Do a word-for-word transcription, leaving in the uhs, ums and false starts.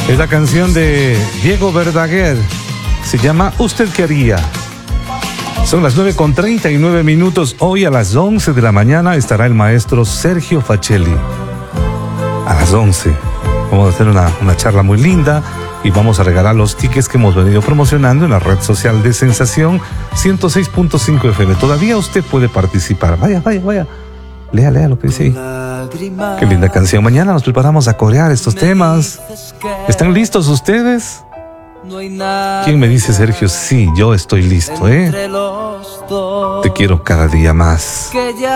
Es la canción de Diego Verdaguer. Se llama ¿Usted qué haría? Son las nueve con treinta y nueve minutos. Hoy a las once de la mañana estará el maestro Sergio Facelli. A las once. Vamos a hacer una, una charla muy linda y vamos a regalar los tickets que hemos venido promocionando en la red social de Sensación ciento seis punto cinco F M. Todavía usted puede participar. Vaya, vaya, vaya. Lea, lea lo que dice ahí. Qué linda canción. Mañana nos preparamos a corear estos temas. ¿Están listos ustedes? ¿Quién me dice, Sergio? Sí, yo estoy listo, ¿eh? Te quiero cada día más.